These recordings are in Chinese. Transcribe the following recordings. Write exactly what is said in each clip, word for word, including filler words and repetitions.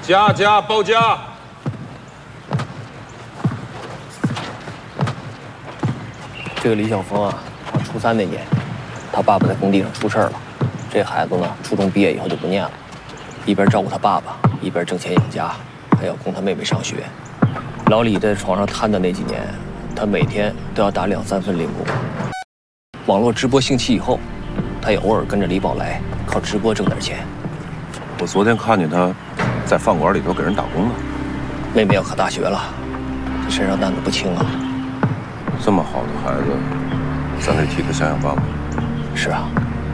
加加包加。 这个李晓峰啊，上初三那年，他爸爸在工地上出事了。这孩子呢，初中毕业以后就不念了，一边照顾他爸爸，一边挣钱养家，还要供他妹妹上学。老李在床上瘫的那几年，他每天都要打两三份零工。网络直播兴起以后，他也偶尔跟着李宝来，靠直播挣点钱。 我昨天看见他在饭馆里头给人打工呢。 妹妹要考大学了，这身上担子不轻啊。 这么好的孩子，咱得替他想想办法。 是啊。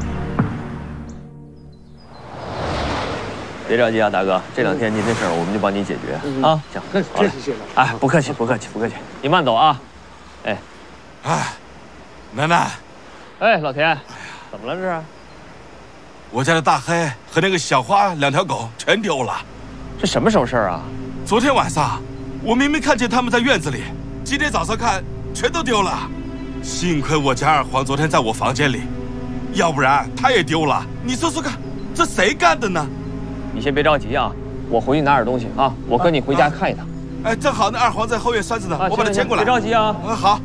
别着急啊，大哥，这两天您的事儿我们就帮你解决、嗯、啊。行， 谢谢谢谢。 哎，不客气，不客气，不客气。你慢走啊。哎， 哎，楠楠。 哎，老田，怎么了这是？ 我家的大黑和那个小花两条狗全丢了。 这什么时候事儿啊？ 昨天晚上，我明明看见他们在院子里，今天早上看全都丢了。幸亏我家二黄昨天在我房间里，要不然他也丢了。你说说看，这谁干的呢？ 你先别着急啊，我回去拿点东西啊，我跟你回家看一趟。 啊、哎，正好那二黄在后院拴着呢，啊、我把他牵过来。 别着急啊。 啊，好。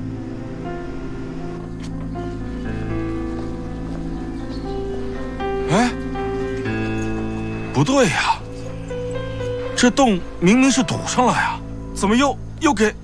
哎，不对呀，这洞明明是堵上了呀，怎么又又给